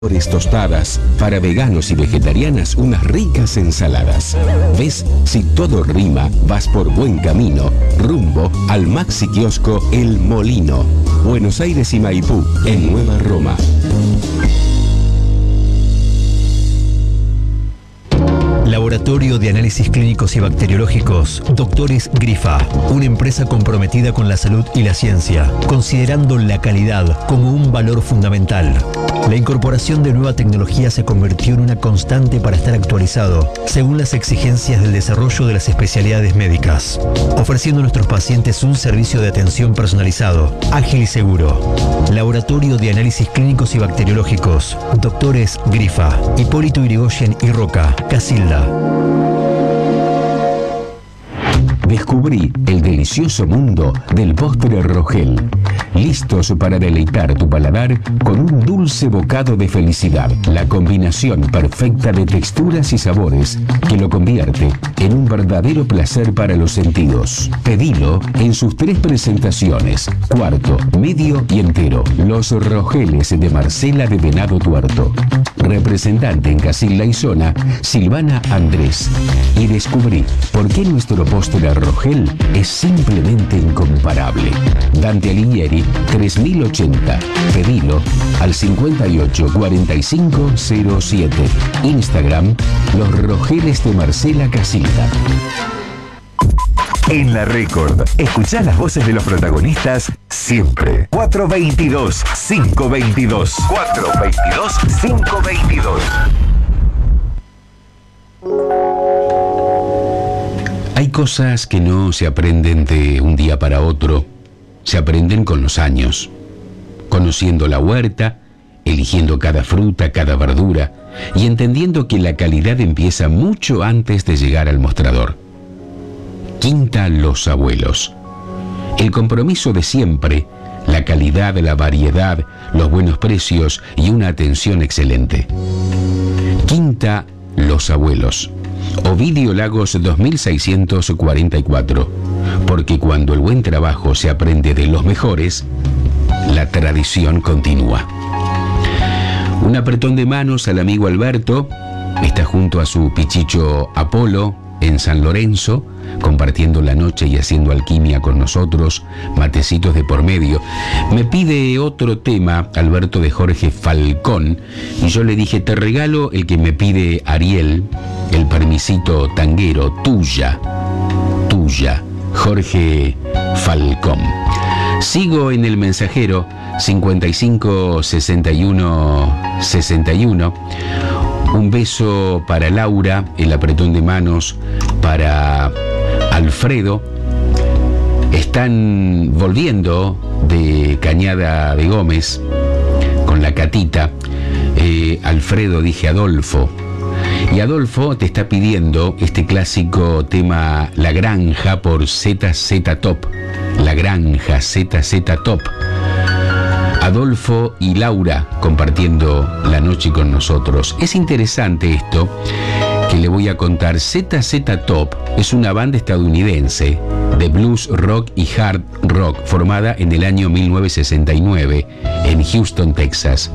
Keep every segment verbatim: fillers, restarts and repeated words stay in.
tostadas, para veganos y vegetarianas unas ricas ensaladas. ¿Ves? Si todo rima, vas por buen camino, rumbo al Maxi Kiosco El Molino. Buenos Aires y Maipú, en Nueva Roma. Laboratorio de Análisis Clínicos y Bacteriológicos, Doctores Grifa, una empresa comprometida con la salud y la ciencia, considerando la calidad como un valor fundamental. La incorporación de nueva tecnología se convirtió en una constante para estar actualizado, según las exigencias del desarrollo de las especialidades médicas, ofreciendo a nuestros pacientes un servicio de atención personalizado, ágil y seguro. Laboratorio de Análisis Clínicos y Bacteriológicos, Doctores Grifa, Hipólito Yrigoyen y Roca, Casilda. Descubrí el delicioso mundo del postre Rogel, listos para deleitar tu paladar con un dulce bocado de felicidad, la combinación perfecta de texturas y sabores que lo convierte en un verdadero placer para los sentidos. Pedilo en sus tres presentaciones, cuarto, medio y entero. Los Rogeles de Marcela de Venado Tuerto. Representante en Casilda y Zona, Silvana Andrés. Y descubrí por qué nuestro postre Rogel es simplemente incomparable. Dante Alighieri, tres mil ochenta. Pedilo al cincuenta y ocho cuarenta y cinco cero siete. Instagram, Los Rogeles de Marcela Casilda. En La Record, escuchá las voces de los protagonistas siempre. cuatro veintidós, cinco veintidós. cuatro veintidós, cinco veintidós. Hay cosas que no se aprenden de un día para otro, se aprenden con los años, conociendo la huerta, eligiendo cada fruta, cada verdura y entendiendo que la calidad empieza mucho antes de llegar al mostrador. Quinta Los Abuelos. El compromiso de siempre, la calidad, la variedad, los buenos precios y una atención excelente. Quinta Los Abuelos. Ovidio Lagos dos mil seiscientos cuarenta y cuatro. Porque cuando el buen trabajo se aprende de los mejores, la tradición continúa. Un apretón de manos al amigo Alberto. Está junto a su pichicho Apolo en San Lorenzo, compartiendo la noche y haciendo alquimia con nosotros, matecitos de por medio. Me pide otro tema, Alberto, de Jorge Falcón, y yo le dije, te regalo el que me pide Ariel, el permisito tanguero, tuya, tuya, Jorge Falcón. Sigo en el mensajero, cincuenta y cinco sesenta y uno sesenta y uno. Un beso para Laura, el apretón de manos para Alfredo. Están volviendo de Cañada de Gómez con la catita. Eh, Alfredo, dije Adolfo. Y Adolfo te está pidiendo este clásico tema La Granja por Z Z Top. La Granja, Z Z Top. Adolfo y Laura compartiendo la noche con nosotros. Es interesante esto que le voy a contar. Z Z Top es una banda estadounidense de blues, rock y hard rock formada en el año mil novecientos sesenta y nueve en Houston, Texas.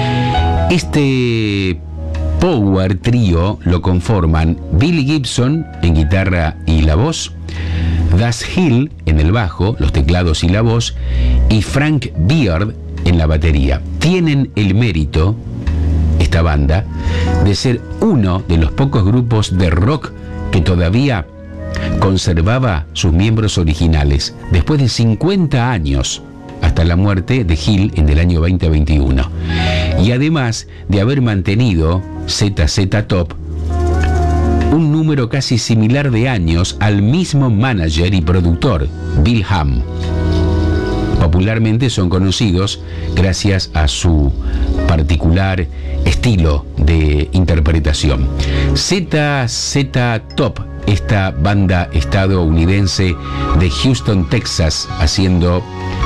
Este power trío lo conforman Billy Gibson en guitarra y la voz, Das Hill en el bajo, los teclados y la voz, y Frank Beard en la batería. Tienen el mérito, esta banda, de ser uno de los pocos grupos de rock que todavía conservaba sus miembros originales después de cincuenta años, hasta la muerte de Hill en el año veinte veintiuno. Y además de haber mantenido Z Z Top un número casi similar de años al mismo manager y productor, Bill Ham. Popularmente son conocidos gracias a su particular estilo de interpretación. Z Z Top, esta banda estadounidense de Houston, Texas, haciendo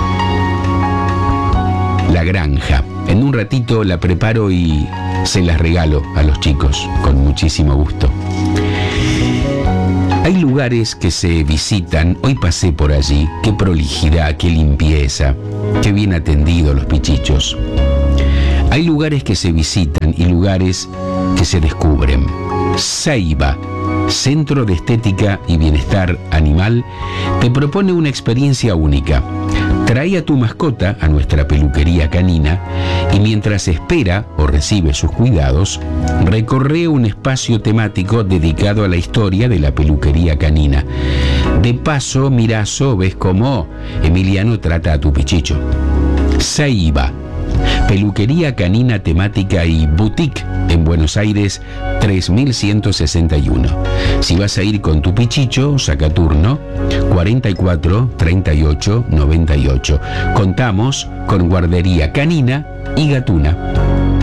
La Granja. En un ratito la preparo y se las regalo a los chicos con muchísimo gusto. Hay lugares que se visitan, hoy pasé por allí, qué prolijidad, qué limpieza, qué bien atendido los pichichos. Hay lugares que se visitan y lugares que se descubren. Ceiba, Centro de Estética y Bienestar Animal, te propone una experiencia única. Trae a tu mascota a nuestra peluquería canina y mientras espera o recibe sus cuidados, recorre un espacio temático dedicado a la historia de la peluquería canina. De paso, mirazo, ves cómo Emiliano trata a tu pichicho. Ceiba, peluquería canina temática y boutique en Buenos Aires tres mil ciento sesenta y uno. Si vas a ir con tu pichicho, saca turno cuarenta y cuatro, treinta y ocho, noventa y ocho. Contamos con guardería canina y gatuna.